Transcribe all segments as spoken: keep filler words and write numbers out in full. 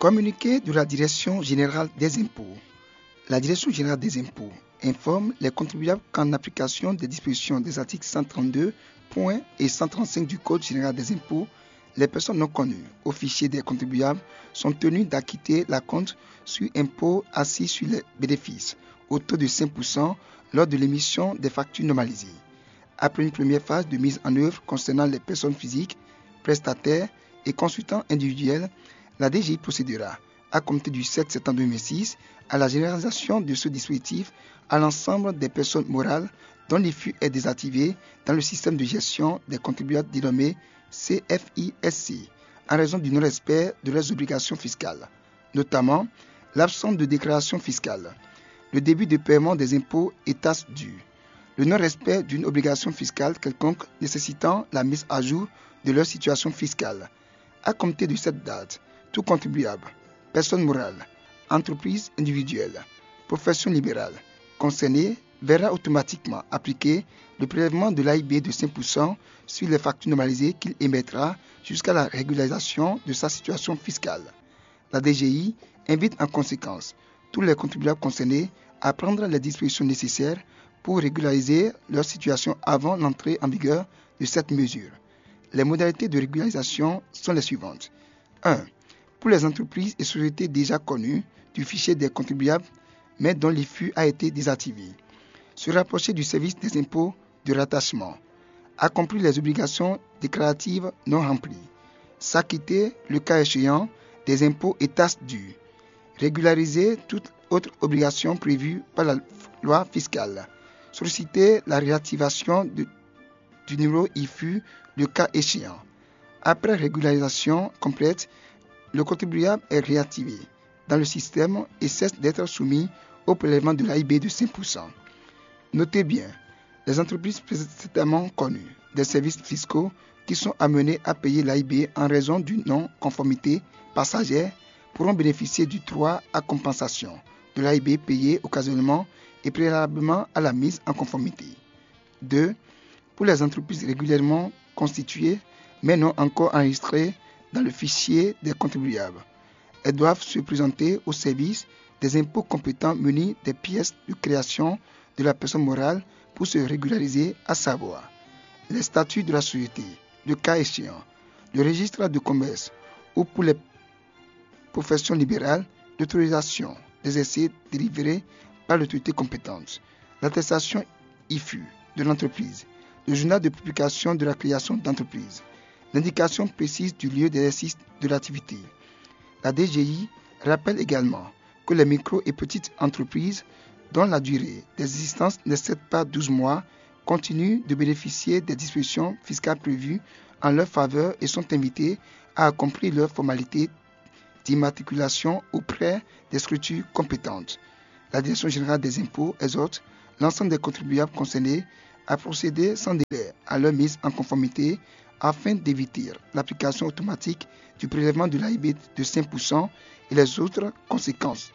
Communiqué de la Direction générale des impôts. La Direction générale des impôts informe les contribuables qu'en application des dispositions des articles cent trente-deux et cent trente-cinq du Code général des impôts, les personnes non connues au fichier des contribuables sont tenues d'acquitter l'acompte sur impôt assis sur les bénéfices au taux de cinq pour cent lors de l'émission des factures normalisées. Après une première phase de mise en œuvre concernant les personnes physiques, prestataires et consultants individuels, la D G I procédera, à compter du sept septembre deux mille six, à la généralisation de ce dispositif à l'ensemble des personnes morales dont l'I F U est désactivé dans le système de gestion des contribuables dénommé C F I S C, en raison du non-respect de leurs obligations fiscales, notamment l'absence de déclaration fiscale, le début de paiement des impôts et taxes dus, le non-respect d'une obligation fiscale quelconque nécessitant la mise à jour de leur situation fiscale. À compter de cette date, tout contribuable, personne morale, entreprise individuelle, profession libérale concernée verra automatiquement appliquer le prélèvement de l'A I B de cinq pour cent sur les factures normalisées qu'il émettra jusqu'à la régularisation de sa situation fiscale. La D G I invite en conséquence tous les contribuables concernés à prendre les dispositions nécessaires pour régulariser leur situation avant l'entrée en vigueur de cette mesure. Les modalités de régularisation sont les suivantes. un. Pour les entreprises et sociétés déjà connues du fichier des contribuables, mais dont l'I F U a été désactivé, se rapprocher du service des impôts de rattachement, accomplir les obligations déclaratives non remplies, s'acquitter, le cas échéant, des impôts et taxes dus, régulariser toute autre obligation prévue par la loi fiscale, solliciter la réactivation de, du numéro I F U, le cas échéant. Après régularisation complète, le contribuable est réactivé dans le système et cesse d'être soumis au prélèvement de l'A I B de cinq pour cent. Notez bien, les entreprises précédemment connues des services fiscaux qui sont amenées à payer l'A I B en raison d'une non-conformité passagère pourront bénéficier du droit à compensation de l'A I B payé occasionnellement et préalablement à la mise en conformité. deux. Pour les entreprises régulièrement constituées mais non encore enregistrées dans le fichier des contribuables, elles doivent se présenter au service des impôts compétents munis des pièces de création de la personne morale pour se régulariser, à savoir les statuts de la société, le cas échéant, le registre de commerce ou pour les professions libérales, l'autorisation d'exercer délivrée par l'autorité compétente, l'attestation I F U de l'entreprise, le journal de publication de la création d'entreprise, l'indication précise du lieu d'exercice de l'activité. La D G I rappelle également que les micro et petites entreprises dont la durée d'existence n'excède pas douze mois continuent de bénéficier des dispositions fiscales prévues en leur faveur et sont invitées à accomplir leurs formalités d'immatriculation auprès des structures compétentes. La Direction générale des impôts exhorte l'ensemble des contribuables concernés à procéder sans délai à leur mise en conformité afin d'éviter l'application automatique du prélèvement de l'A I B de cinq pour cent et les autres conséquences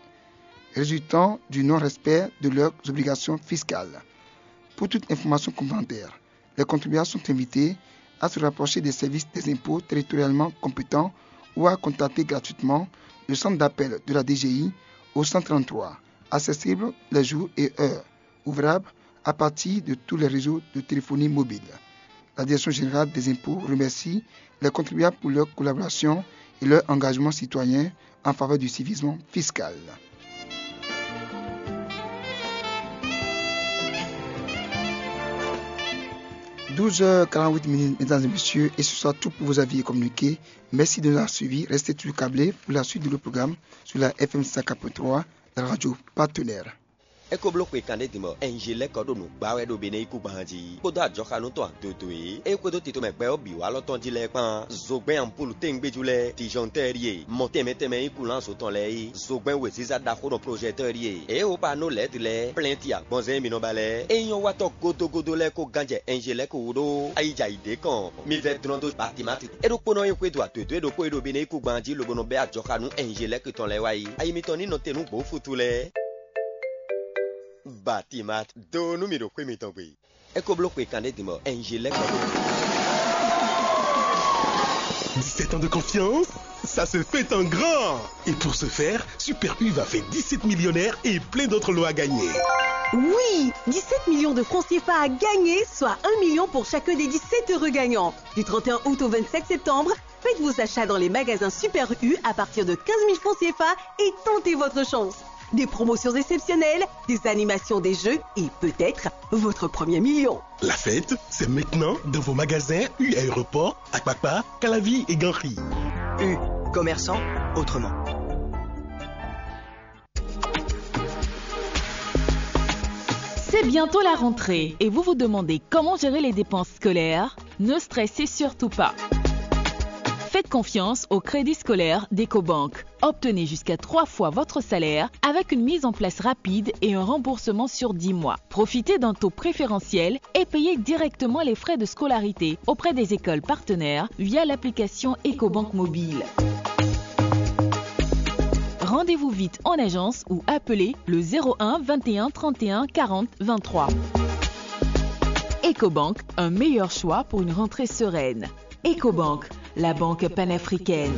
résultant du non-respect de leurs obligations fiscales. Pour toute information complémentaire, les contribuables sont invités à se rapprocher des services des impôts territorialement compétents ou à contacter gratuitement le centre d'appel de la D G I au cent trente-trois, accessible les jours et heures, ouvrable à partir de tous les réseaux de téléphonie mobile. La Direction générale des impôts remercie les contribuables pour leur collaboration et leur engagement citoyen en faveur du civisme fiscal. douze heures quarante-huit minutes, mesdames et messieurs, et ce soit tout pour vos avis et communiqués. Merci de nous avoir suivis. Restez toujours câblés pour la suite de le programme sur la F M cinquante point trois, la radio partenaire. Eko bloque kane dimo engile kodo no gbawe do bene iku banji kodo ajoka no to adodoe e kodo tito me gbe obi wa lo ton jile pan zogben ampulu tengbejule tijonterie montemeteme iku lan so ton le zogben we ziza da ko no projecterie e o pa no let le plenty agbonze mi no bale e yon wa to godo godo le ko ganje engile ko do aija ide kan mi ve drondo batimati e do pono e kwedo atodo e do ko e do bene iku banji lo bono be ajoka no engile ko ton le wai ayi mi ton ni no tenu bo futule Batimat do numero qui mi tombi. Ecco blocco i caneti mo engile. dix-sept ans de confiance, ça se fait en grand. Et pour ce faire, Super U va faire dix-sept millionnaires et plein d'autres lots à gagner. Oui, dix-sept millions de francs C F A à gagner, soit un million pour chacun des dix-sept heureux gagnants. Du trente et un août au vingt-cinq septembre, faites vos achats dans les magasins Super U à partir de quinze mille francs C F A et tentez votre chance. Des promotions exceptionnelles, des animations, des jeux et peut-être votre premier million. La fête, c'est maintenant dans vos magasins U Aéroport, Akpakpa, Calavi et Ganri. U, commerçant, autrement. C'est bientôt la rentrée et vous vous demandez comment gérer les dépenses scolaires? Ne stressez surtout pas. Faites confiance au crédit scolaire d'Ecobank. Obtenez jusqu'à trois fois votre salaire avec une mise en place rapide et un remboursement sur dix mois. Profitez d'un taux préférentiel et payez directement les frais de scolarité auprès des écoles partenaires via l'application Ecobank Mobile. Rendez-vous vite en agence ou appelez le zéro un vingt et un trente et un quarante vingt-trois. Ecobank, un meilleur choix pour une rentrée sereine. Ecobank, la banque panafricaine.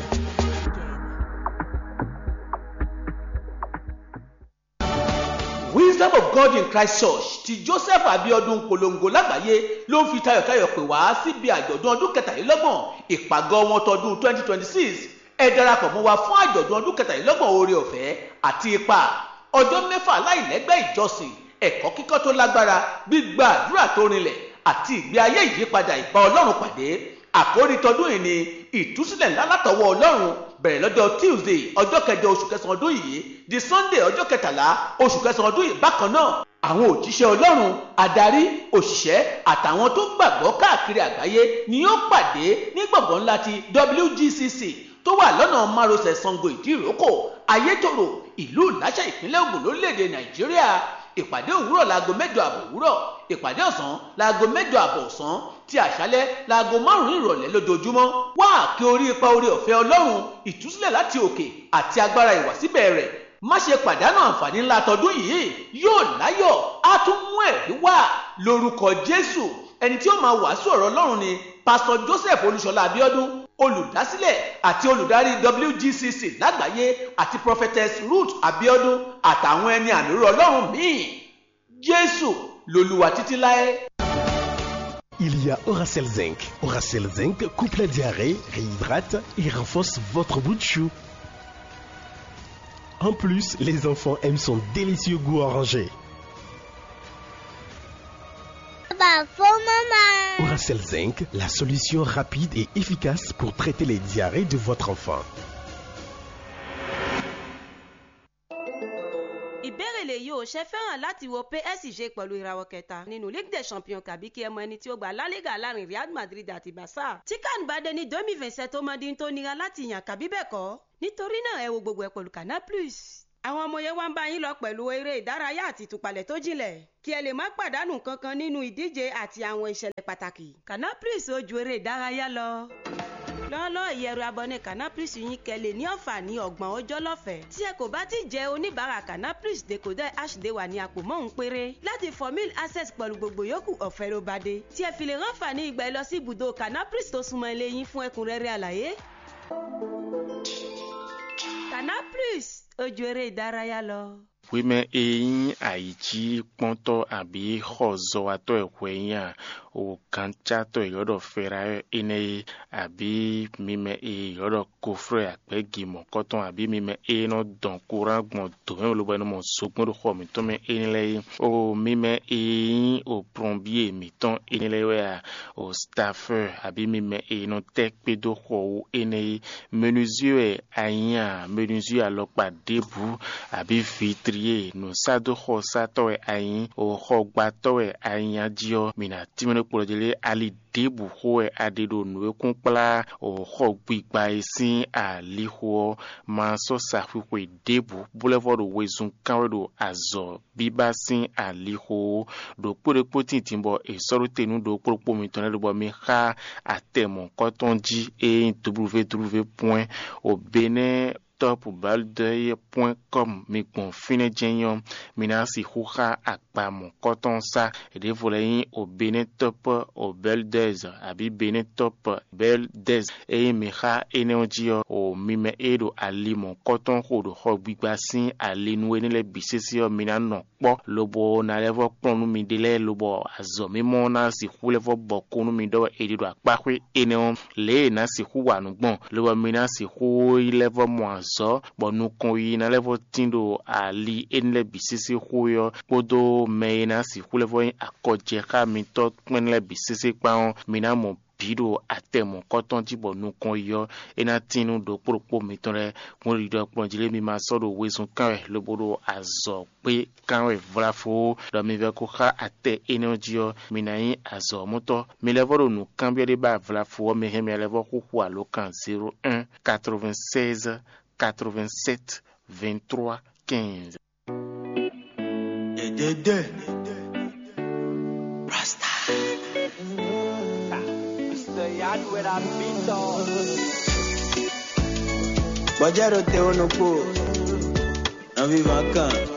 Wisdom of God in Christ Church ti Joseph Abiodun polongo lágbàáyé ló ń fi tayọ̀tayọ̀ pè wá síbi àjọ̀dún ọdún kẹtàlélọ́gbọ̀n ìpàgọ́ wọn tọdún twenty twenty-six. Ẹ darapọ̀ mọ́ wa fún àjọ̀dún ọdún kẹtàlélọ́gbọ̀n oore ọ̀fẹ́ àti ipa ọjọ́ mẹ́fà láìlẹ́gbẹ́ ìjọsìn ẹ̀kọ́ kíkọ́ tó lágbára gbígba àdúrà tó rinlẹ̀ àti ìgbé ayé ìyípadà ìbá Ọlọ́run pàdé. Àkórí tọdún yìí ni ìtúsílẹ̀ ńlá látọwọ́ Ọlọ́run bẹ̀rẹ̀ lọ́jọ́ Tuesday ọjọ́ kẹjọ oṣù kẹsàn-án ọdún yìí di Sunday ọjọ́ kẹtàlá oṣù kẹsàn-án ọdún yìí bákan náà. Àwọn òjíṣẹ́ Ọlọ́run, adarí, òṣìṣẹ́ àtàwọn tó gbàgbọ́ káàkiri àgbáyé ni yóò pàdé ní gbọ̀ngàn ńlá ti W G C C tó wà lọ́nà márosẹ̀ Ṣàngó Ìdíròkò Ayétòrò ìlú Ìláṣà ìpínlẹ̀ Ògùn lórílẹ̀‐èdè Nàìjíríà. Ìpàdé òwúrọ̀ láago mẹ́jọ àbọ̀ òwúrọ̀, ìpàdé ọ̀sán láago mẹ́jọ àbọ̀ ọ̀sán, ti àṣálẹ́ láago márùn-ún ìrọ̀lẹ́ lójoojúmọ́. Wá àkè orí ipa oore ọ̀fẹ́ Ọlọ́run, ìtúsílẹ̀ láti òkè àti agbára ìwàsíbẹ̀ rẹ̀. Má ṣe pàdánù àǹfààní ńlá tọdún yìí, yóò láyọ̀ á tún mú ẹ̀rí wá lórúkọ Jésù. Ẹni tí ó máa wàásù ọ̀rọ̀ Ọlọ́run ni Pastor Joseph Olúṣọlá Abíọ́dún, olùdásílẹ̀ àti olùdarí W G C C lágbàáyé àti Prophetess Ruth Abíọ́dún àtàwọn ẹni àmìrò Ọlọ́run míì. Jésù lolúwa títí láé. Il y a Oracel Zinc. Oracel Zinc coupe la diarrhée, réhydrate et renforce votre bout de chou. En plus, les enfants aiment son délicieux goût orangé. Oracel Zinc, la solution rapide et efficace pour traiter les diarrhées de votre enfant. Ìbéèrè lèyí ò ṣe fẹ́ràn láti wo P S G pẹ̀lú ìràwọ̀ kẹta nínú Ligue des Champions kàbí kí ẹ mọ ẹni tí ó gba La Liga láàrin Real Madrid àti Barca. Tí CAN bá dé ní deux mille vingt-sept ó mọ dín tó nira láti yàn kàbí bẹ́ẹ̀ kọ́. Nítorí náà ẹ wo gbogbo ẹ̀ pẹ̀lú Canal Plus. Àwọn ọmọ yẹn wá ń bá yín lọ pẹ̀lú eré ìdárayá àti ìtúpalẹ̀ tó jinlẹ̀ kí ẹ lè má pàdánù kankan nínú ìdíje àti àwọn ìṣẹ̀lẹ̀ pàtàkì. Canal Plus ó ju eré ìdárayá lọ. Lọ́lọ́ ìyẹ̀rù abọ́né Canal Plus yín kẹ́lẹ̀ ní àǹfààní ọgbọ̀n ọjọ́ lọ́fẹ̀ẹ́. Tí ẹ kò bá ti jẹ́ oníbàárà Canal Plus decoder H D wà ní àpò mọ́hún péré. Láti formula access pẹ̀lú gbogbo yòókù ọ̀fẹ́ ló bá dé. Tí ẹ fi lè ránfààní ìgbà lọ sí ibùdó Canal Plus tó súnmọ́ ilé yín fún ẹ̀kúnrẹ́rẹ́ àlàyé. Canal Plus ó ju eré ìdárayá lọ. Wime eyin aiji pɔntɔ abe xɔzɔwatɔ ɛxɔenya o kantsato yɔdɔ fera ene abe mime e yɔdɔ kofre akpɛgi mɔkɔtɔ abe mime e nɔ dɔn kuran gbɔn tome oluba no mɔ sogbɔn do xɔ mitɔmɛ ene lɛ o mime eyin o plɔmbie mitɔn ene lɛ wɛa o staffeur abe mime e nɔ tɛkpe do xɔwo ene menuisier anya menuisier alɔkpa debu abe vitri no sado xɔ satɔwɛ anyi o xɔ gbatɔwɛ anyadziɔ mina timene kplɔdzele ali debu xɔɛ aɖe ɖo nu ekun kpla o xɔ gbigba esi alixɔ masɔ saƒoƒo debu bolevɔ ɖo wezun kanwɛ ɖo azɔ biba si alixɔ ɖo kpɔɖekpɔ titi bɔ esɔrɔtenu ɖo kpɔɖokpɔ mi tɔnɛ ɖo bɔ mi xa atɛmɔ kɔtɔn dzi eye w w w point o bene top balde point com mi bon fine jenyon mina si huha akpa mon coton sa e de voleyin o benetop o beldez abi benetop beldez e mi ha energy o mime edo ali mon coton ho do ho gbigbasin ali nu ene le bisisi o mina no po lobo na levo plonu mi dele lobo azo mi mo na si hu levo bokunu mi do e do akpa hwe ene le na si hu wa nu gbon lobo mina si hu levo mo azo bo nu kon yi na levo tindo ali ene le bisisi hu yo podo me na si hu levo akoje ka mi to pen le bisisi pa mina mo bido ate mon coton ti bo nu kon yo ena tinu do propo mitore mo ri do plonjile mi ma so do wesun kan le bodo azo pe kan we vrafo do mi ve ko kha ate energy yo mi na yin azo moto mi le vodo nu kan bi de ba vrafo mi he mi le vo ku ku alo kan zéro un quatre-vingt-seize quatre-vingt-sept vingt-trois quinze de de Rasta Bojaro te onopo, non viva quand.